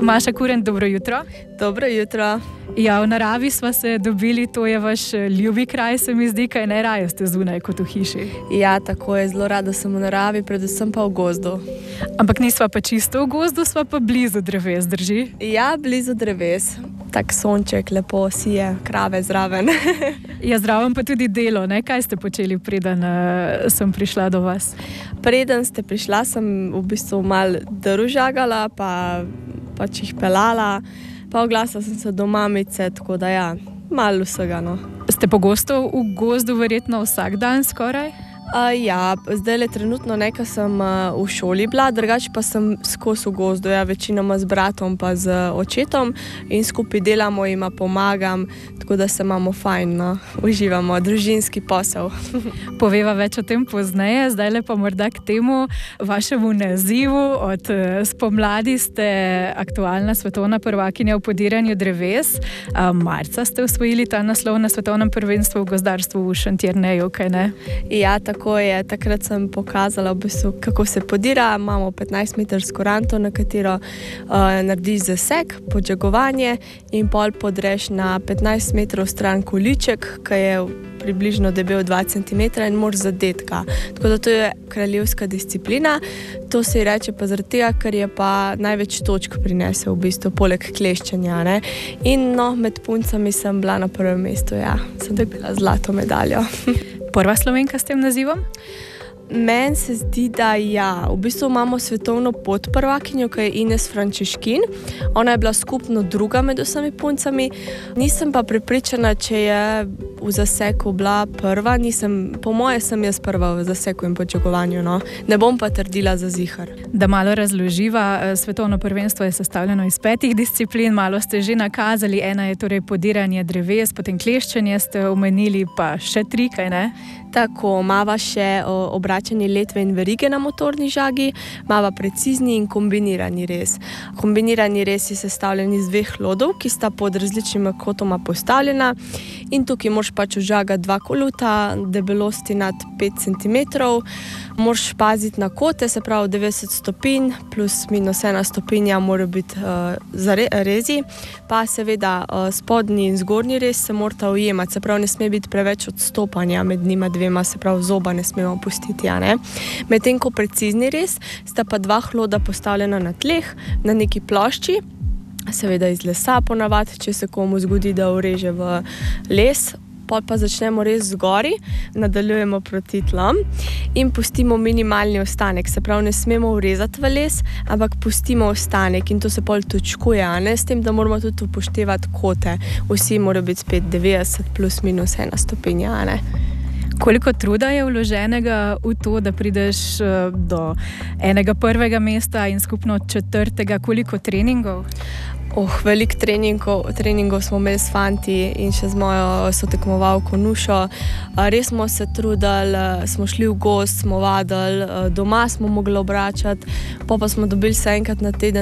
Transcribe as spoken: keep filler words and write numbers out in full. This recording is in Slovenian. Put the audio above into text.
Maša Kurent, dobro jutro. Dobro jutro. Ja, v naravi sva se dobili, to je vaš ljubi kraj, se mi zdi, kaj najraje ste zunaj kot v hiši. Ja, tako je, zelo rada sem v naravi, predvsem pa v gozdu. Ampak nisva pa čisto v gozdu, sva pa blizu dreves, drži? Ja, blizu dreves. Tak sonček, lepo sije, krave zraven. Ja, zraven pa tudi delo, ne? Kaj ste počeli, preden uh, sem prišla do vas? Preden ste prišla, sem v bistvu malo drv žagala, pa pač jih pelala, pa oglasila sem se do mamice, tako da ja, malo vsega, no. Ste pogosto v gozdu verjetno vsak dan skoraj? Uh, ja, zdaj le trenutno nekaj sem uh, v šoli bila, drugače pa sem skozi v gozdu, ja, večinoma z bratom pa z očetom in skupaj delamo, jima pomagam, tako da se imamo fajn, no, uživamo, družinski posel. Poveva več o tem pozneje, zdaj le pa morda k temu vašemu nazivu. Od spomladi ste aktualna svetovna prvakinja v podiranju dreves. Marca ste osvojili ta naslov na svetovnem prvenstvu v gozdarstvu v Šentjerneju, kaj ne? Ja, tako je. Takrat sem pokazala, v bistvu, kako se podira. Imamo petnajstmetrsko ranto, na katero uh, narediš zaseg, podžagovanje in pol podreš na petnajst metrov stran količek, ki je približno debel dva centimetra in moraš zadeti ga. Tako da to je kraljevska disciplina. To se ji reče pa zaradi tega, ker je pa največ točk prinese v bistvu, poleg kleščenja, ne. In no, med puncami sem bila na prvem mestu, ja. Sem dobila zlato medaljo. Prva Slovenka s tem nazivom? Meni se zdi, da ja. V bistvu imamo svetovno podprvakinjo, ki je Ines Frančeškin. Ona je bila skupno druga med vsemi puncami. Nisem pa prepričana, če je v zaseku bila prva. Nisem, po moje sem jaz prva v zaseku in podžagovanju, no. Ne bom pa trdila za zihar. Da malo razloživa, svetovno prvenstvo je sestavljeno iz petih disciplin, malo ste že nakazali, ena je torej podiranje dreves, potem kleščenje ste omenili, pa še tri, kaj ne? Tako, mava še obračanje letve in verige na motorni žagi, mava precizni in kombinirani rez. Kombinirani rez je sestavljen iz dveh lodov, ki sta pod različnima kotoma postavljena in tukaj moraš pač užagati dva koluta, debelosti nad pet centimetrov. Moraš paziti na kote, se pravi devetdeset stopinj, plus minus ena stopinja mora biti uh, za re, rezi, pa seveda uh, spodnji in zgornji rez se morata ujemati, se pravi ne sme biti preveč odstopanja med njima dvema, se pravi zoba ne smemo pustiti, ja, ne. Medtem ko precizni rez sta pa dva hloda postavljena na tleh, na neki plošči, seveda iz lesa ponavadi, če se komu zgodi, da ureže v les, pol pa začnemo res zgori, nadaljujemo proti tlom in pustimo minimalni ostanek, se pravi ne smemo urezati v les, ampak pustimo ostanek in to se pol točkuje, a ne, s tem, da moramo tudi upoštevati kote. Vsi morajo biti spet devetdeset plus minus ena stopinja, a ne. Koliko truda je vloženega v to, da prideš do enega prvega mesta in skupno četrtega, koliko treningov? Oh, veliko treningov, treningov smo imeli s fanti in še z mojo sotekmovalko Nušo. Res smo se trudili, smo šli v gozd, smo vadili, doma smo mogli obračati, pa pa smo dobili se enkrat na teden